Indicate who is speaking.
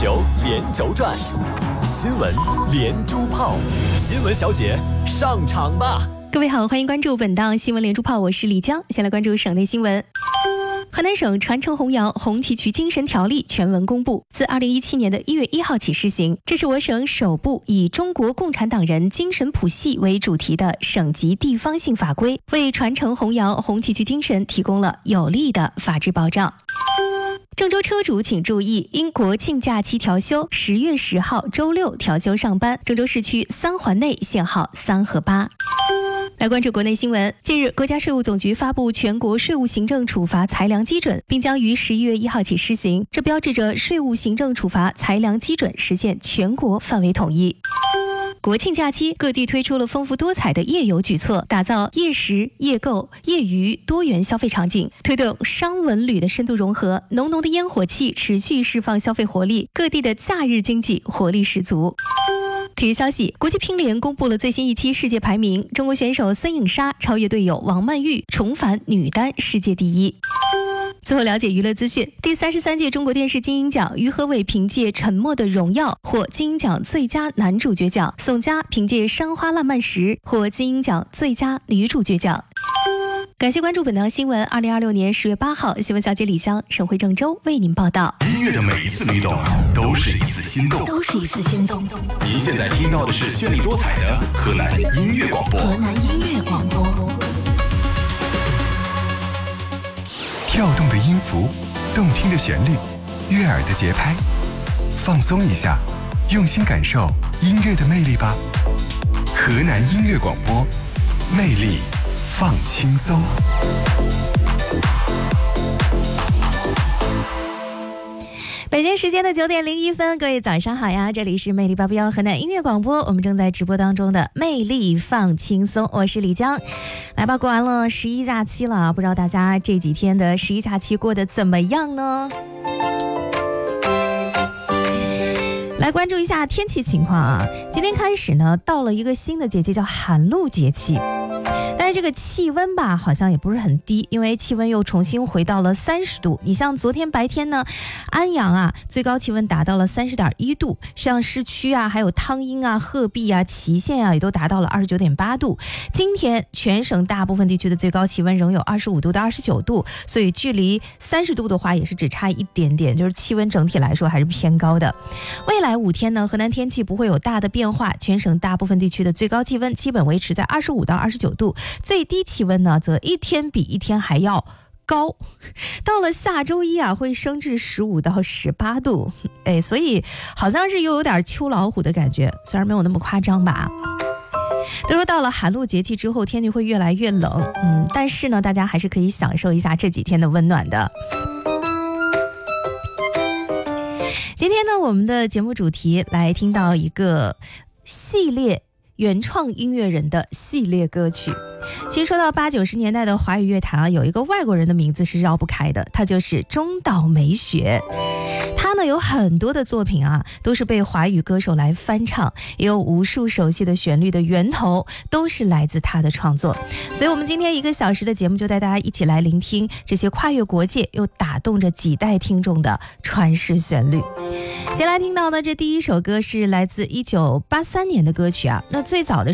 Speaker 1: 球连轴转，新闻连珠炮，新闻小姐上场吧！
Speaker 2: 各位好，欢迎关注本档新闻连珠炮，我是李江。先来关注省内新闻。河南省传承弘扬红旗渠精神条例全文公布，自2017年1月1号起施行。这是我省首部以中国共产党人精神谱系为主题的省级地方性法规，为传承弘扬红旗渠精神提供了有力的法治保障。郑州车主请注意，因国庆假期调休，10月10号周六调休上班。郑州市区3环内限号3和8。来关注国内新闻。近日，国家税务总局发布全国税务行政处罚裁量基准，并将于11月1号起施行。这标志着税务行政处罚裁量基准实现全国范围统一。国庆假期，各地推出了丰富多彩的夜游举措，打造夜食、夜购、夜娱多元消费场景，推动商文旅的深度融合。浓浓的烟火气持续释放消费活力，各地的假日经济活力十足。体育消息，国际乒联公布了最新一期世界排名，中国选手孙颖莎超越队友王曼玉，重返女单世界第一。最后了解娱乐资讯，第33届中国电视金鹰奖，于和伟凭借《沉默的荣耀》获金鹰奖最佳男主角奖，宋佳凭借《山花烂漫时》获金鹰奖最佳女主角奖。感谢关注本档新闻。2026年10月8号，新闻小姐李湘，省会郑州为您报道。
Speaker 3: 音乐的每一次律动，都是一次心动，您现在听到的是绚丽多彩的河南音乐广播。
Speaker 4: 跳动的音符，动听的旋律，悦耳的节拍，放松一下，用心感受音乐的魅力吧。河南音乐广播，魅力放轻松。
Speaker 2: 北京时间的9点01分，各位早上好呀！这里是魅力881河南音乐广播，我们正在直播当中的魅力放轻松，我是李江。来吧，过完了11假期了，不知道大家这几天的11假期过得怎么样呢？来关注一下天气情况啊！今天开始呢，到了一个新的节气，叫寒露节气。但是这个气温吧，好像也不是很低，因为气温又重新回到了30度。你像昨天白天呢，安阳啊，最高气温达到了30.1度，像市区啊，还有汤阴啊、鹤壁啊、祁县啊，也都达到了29.8度。今天全省大部分地区的最高气温仍有25度到29度，所以距离30度的话，也是只差一点点，就是气温整体来说还是偏高的。未来5天呢，河南天气不会有大的变化，全省大部分地区的最高气温基本维持在25到29度，最低气温呢则一天比一天还要高，到了下周一啊会升至15到18度，所以好像是又有点秋老虎的感觉，虽然没有那么夸张吧。都说到了寒露节气之后，天气会越来越冷，但是呢，大家还是可以享受一下这几天的温暖的。今天呢，我们的节目主题来听到一个系列原创音乐人的系列歌曲。其实说到80、90年代的华语乐坛啊，有一个外国人的名字是绕不开的，他就是中岛美雪。他呢有很多的作品啊，都是被华语歌手来翻唱，也有无数熟悉的旋律的源头都是来自他的创作。所以我们今天1个小时的节目就带大家一起来聆听这些跨越国界又打动着几代听众的传世旋律。先来听到的这第一首歌是来自1983年的歌曲啊，那最早的